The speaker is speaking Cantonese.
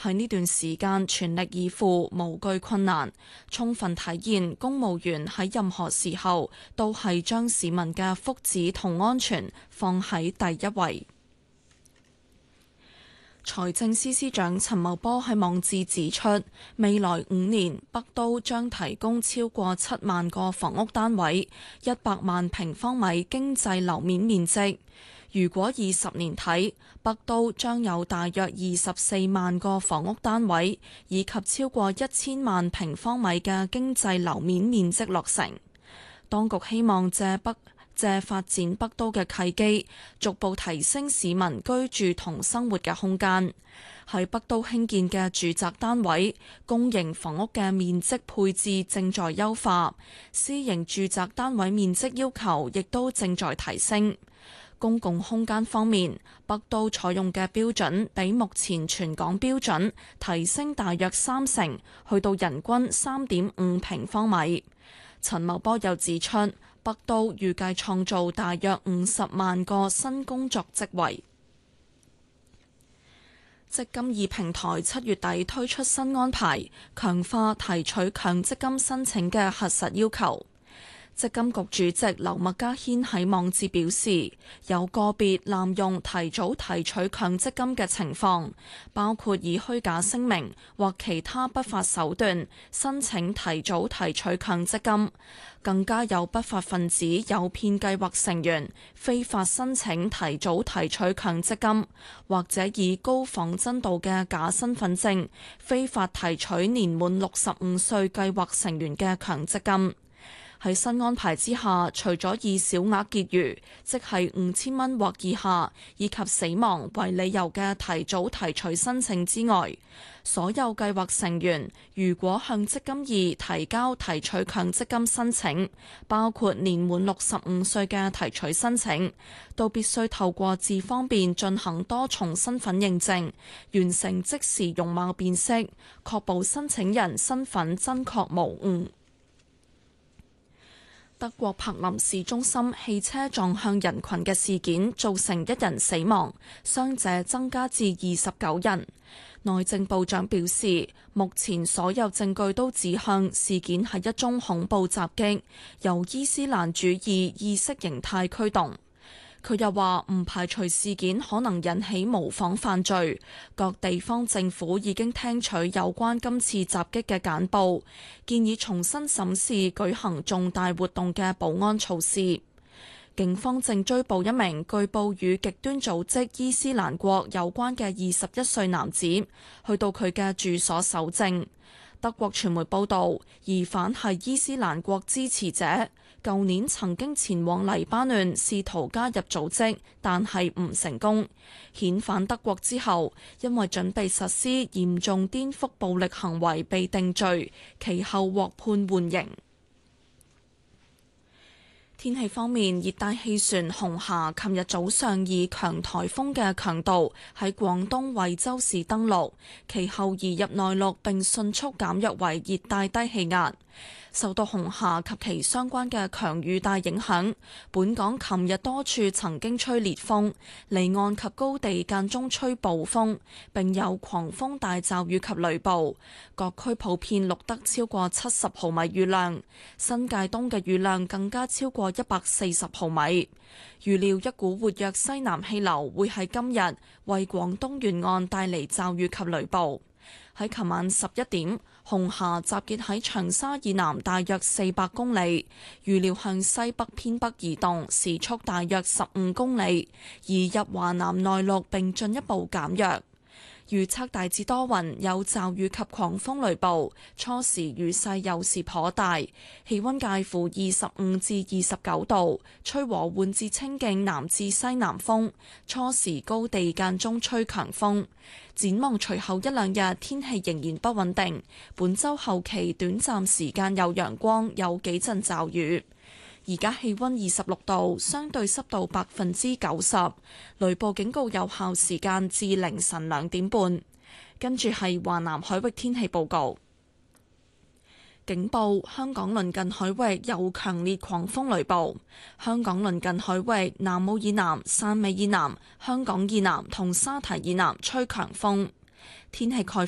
喺呢段時間全力以赴，無懼困難，充分體現公務員喺任何時候都係將市民嘅福祉同安全放喺第一位。財政司司長陳茂波喺網誌指出，未來5年北都將提供超過7萬個房屋單位，100萬平方米經濟樓面面積。如果以10年睇，北都將有大約24萬個房屋單位，以及超過1000萬平方米嘅經濟樓面面積落成。當局希望借發展北都嘅契機，逐步提升市民居住同生活嘅空間。喺北都興建嘅住宅單位，公營房屋嘅面積配置正在優化，私營住宅單位面積要求亦都正在提升。公共空間方面，北都採用嘅標準比目前全港標準提升大約30%，去到人均3.5平方米。陳茂波又指出，北都預計創造大約50萬個新工作職位。積金易平台7月底推出新安排，強化提取強積金申請嘅核實要求。積金局主席劉麥嘉軒喺網誌表示，有個別濫用提早提取強積金嘅情況，包括以虛假聲明或其他不法手段申請提早提取強積金，更加有不法分子誘騙計劃成員非法申請提早提取強積金，或者以高仿真度嘅假身份證非法提取年滿65歲計劃成員嘅強積金。喺新安排之下，除咗以小額結餘，即係5000蚊或以下，以及死亡為理由嘅提早提取申請之外，所有計劃成員如果向積金易提交提取強積金申請，包括年滿65歲嘅提取申請，都必須透過智方便進行多重身份認證，完成即時容貌辨識，確保申請人身份真確無誤。德國柏林市中心汽車撞向人群嘅事件造成1人死亡，傷者增加至29人。內政部長表示，目前所有證據都指向事件係一宗恐怖襲擊，由伊斯蘭主義意識形態驅動。佢又話唔排除事件可能引起模仿犯罪，各地方政府已經聽取有關今次襲擊嘅簡報，建議重新審視舉行重大活動嘅保安措施。警方正追捕一名據報與極端組織伊斯蘭國有關嘅21歲男子，去到佢嘅住所搜證。德國傳媒報導，疑犯係伊斯蘭國支持者，舊年曾經前往黎巴嫩試圖加入組織，但係唔成功。遣返德國之後，因為準備實施嚴重顛覆暴力行為被定罪，其後獲判緩刑。天氣方面，熱帶氣旋紅霞琴日早上以強颱風嘅強度喺廣東惠州市登陸，其後移入內陸並迅速減弱為熱帶低氣壓。受到紅霞及其相關嘅強雨帶影響，本港琴日多處曾經吹烈風，離岸及高地間中吹暴風，並有狂風大驟雨及雷暴。各區普遍錄得超過70毫米雨量，新界東嘅雨量更加超過140毫米。預料一股活躍西南氣流會喺今日為廣東沿岸帶嚟驟雨及雷暴。喺琴晚11點，紅霞集結喺長沙以南大約400公里，預料向西北偏北移動，時速大約15公里，移入華南內陸並進一步減弱。預測大致多雲，有驟雨及狂風雷暴，初時雨勢有時頗大，氣溫介乎25至29度，吹和緩至清勁南至西南風，初時高地間中吹強風。展望隨後一兩日天氣仍然不穩定，本週後期短暫時間有陽光，有幾陣驟雨。而家氣溫26度，相對濕度90%，雷暴警告有效時間至凌晨2點半。跟住係華南海域天氣報告，警報：香港鄰近海域有強烈狂風雷暴，香港鄰近海域南澳以南、汕尾以南、香港以南同沙堤以南吹強風。天氣概